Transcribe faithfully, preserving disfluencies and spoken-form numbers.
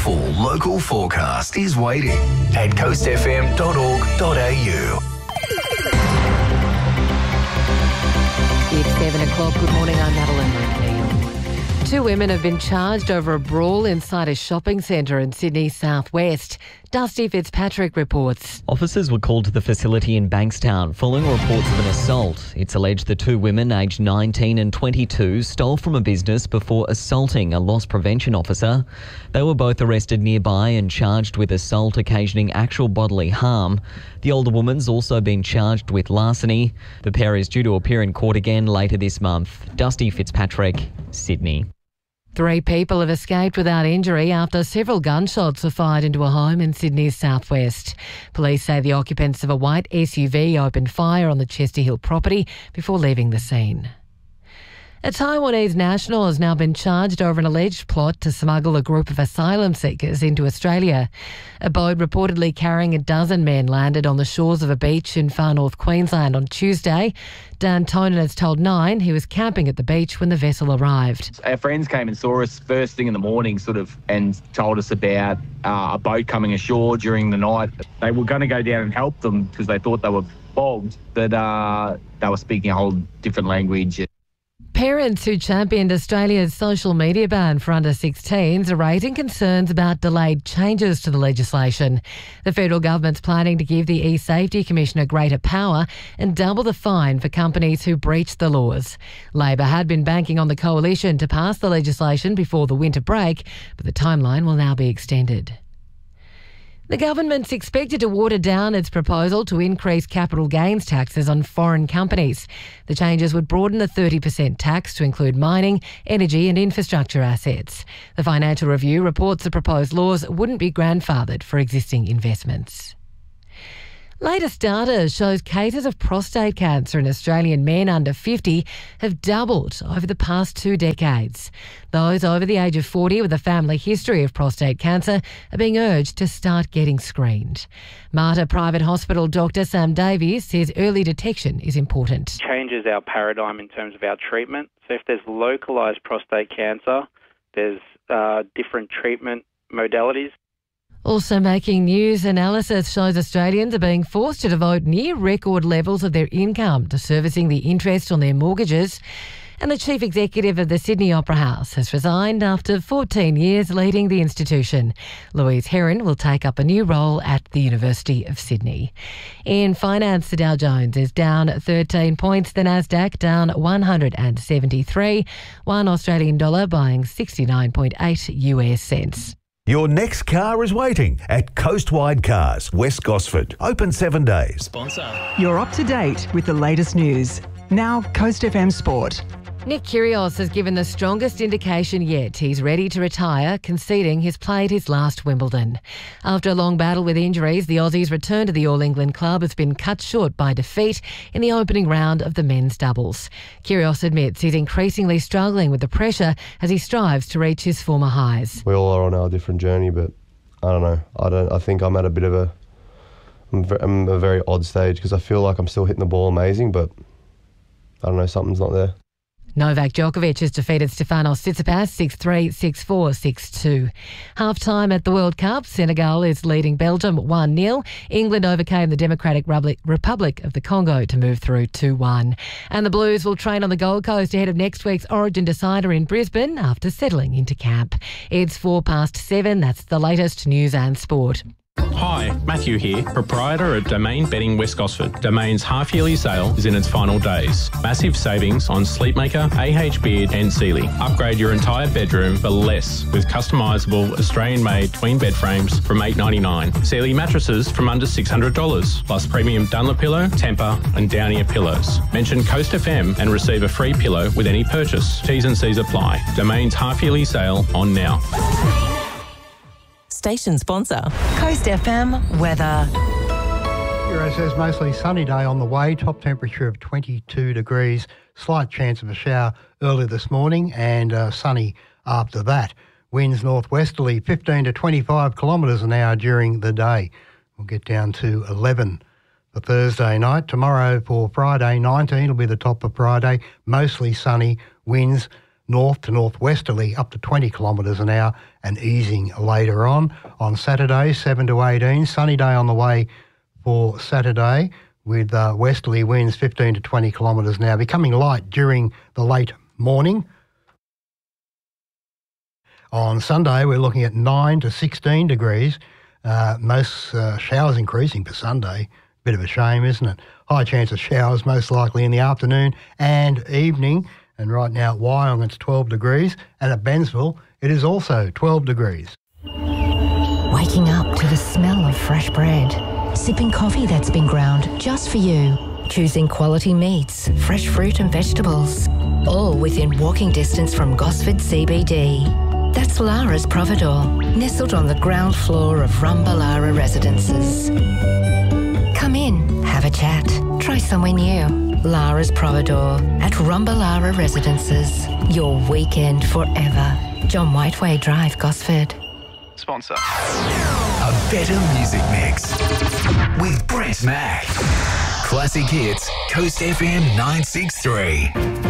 full local forecast is waiting at coast f m dot org dot a u. It's seven o'clock. Good morning, I'm Madeline McNeil. Two women have been charged over a brawl inside a shopping centre in Sydney's southwest. Dusty Fitzpatrick reports. Officers were called to the facility in Bankstown following reports of an assault. It's alleged the two women, aged nineteen and twenty-two, stole from a business before assaulting a loss prevention officer. They were both arrested nearby and charged with assault occasioning actual bodily harm. The older woman's also been charged with larceny. The pair is due to appear in court again later this month. Dusty Fitzpatrick, Sydney. Three people have escaped without injury after several gunshots were fired into a home in Sydney's southwest. Police say the occupants of a white S U V opened fire on the Chester Hill property before leaving the scene. A Taiwanese national has now been charged over an alleged plot to smuggle a group of asylum seekers into Australia. A boat reportedly carrying a dozen men landed on the shores of a beach in far north Queensland on Tuesday. Dan Tonin has told Nine he was camping at the beach when the vessel arrived. Our friends came and saw us first thing in the morning sort of and told us about uh, a boat coming ashore during the night. They were going to go down and help them because they thought they were bogged, but uh, they were speaking a whole different language. Parents who championed Australia's social media ban for under sixteens are raising concerns about delayed changes to the legislation. The federal government's planning to give the eSafety Commissioner greater power and double the fine for companies who breach the laws. Labor had been banking on the coalition to pass the legislation before the winter break, but the timeline will now be extended. The government's expected to water down its proposal to increase capital gains taxes on foreign companies. The changes would broaden the thirty percent tax to include mining, energy and infrastructure assets. The Financial Review reports the proposed laws wouldn't be grandfathered for existing investments. Latest data shows cases of prostate cancer in Australian men under fifty have doubled over the past two decades. Those over the age of forty with a family history of prostate cancer are being urged to start getting screened. Mater Private Hospital Doctor Sam Davies says early detection is important. Changes our paradigm in terms of our treatment. So if there's localised prostate cancer, there's uh, different treatment modalities. Also making news, analysis shows Australians are being forced to devote near record levels of their income to servicing the interest on their mortgages. And the chief executive of the Sydney Opera House has resigned after fourteen years leading the institution. Louise Heron will take up a new role at the University of Sydney. In finance, the Dow Jones is down thirteen points, the Nasdaq down one hundred seventy-three, one Australian dollar buying sixty-nine point eight U S cents. Your next car is waiting at Coastwide Cars, West Gosford. Open seven days. Sponsor. You're up to date with the latest news. Now, Coast F M Sport. Nick Kyrgios has given the strongest indication yet he's ready to retire, conceding he's played his last Wimbledon. After a long battle with injuries, the Aussie's return to the All England club has been cut short by defeat in the opening round of the men's doubles. Kyrgios admits he's increasingly struggling with the pressure as he strives to reach his former highs. We all are on our different journey, but I don't know. I don't. I think I'm at a bit of a, I'm a very odd stage because I feel like I'm still hitting the ball amazing, but I don't know, something's not there. Novak Djokovic has defeated Stefanos Tsitsipas six three, six four, six two. Half-time at the World Cup, Senegal is leading Belgium one nil. England overcame the Democratic Republic of the Congo to move through two one. And the Blues will train on the Gold Coast ahead of next week's Origin decider in Brisbane after settling into camp. It's four past seven. That's the latest news and sport. Hi, Matthew here, proprietor at Domain Bedding West Gosford. Domain's half-yearly sale is in its final days. Massive savings on Sleepmaker, A H Beard and Sealy. Upgrade your entire bedroom for less with customisable Australian-made twin bed frames from eight dollars ninety-nine. Sealy mattresses from under six hundred dollars, plus premium Dunlop-Pillow, Tempur and Downier pillows. Mention Coast F M and receive a free pillow with any purchase. T's and C's apply. Domain's half-yearly sale on now. Station sponsor, Coast F M weather. Hero says mostly sunny day on the way, top temperature of twenty-two degrees, slight chance of a shower early this morning and uh, sunny after that. Winds northwesterly fifteen to twenty-five kilometres an hour during the day. We'll get down to eleven for Thursday night. Tomorrow for Friday, nineteen will be the top of Friday, mostly sunny, winds north to northwesterly up to twenty kilometres an hour and easing later on. On Saturday, seven to eighteen, sunny day on the way for Saturday with uh, westerly winds fifteen to twenty kilometres an hour, becoming light during the late morning. On Sunday, we're looking at nine to sixteen degrees. Uh, most uh, showers increasing for Sunday. Bit of a shame, isn't it? High chance of showers most likely in the afternoon and evening. And right now at Wyong it's twelve degrees, and at Bensville it is also twelve degrees. Waking up to the smell of fresh bread. Sipping coffee that's been ground just for you. Choosing quality meats, fresh fruit and vegetables. All within walking distance from Gosford C B D. That's Lara's Providore, nestled on the ground floor of Rumbalara Residences. Come in, have a chat, try somewhere new. Lara's Providore at Rumbalara Residences. Your weekend forever. John Whiteway Drive, Gosford. Sponsor. A better music mix with Brent Mack. Classic hits, Coast F M nine six three.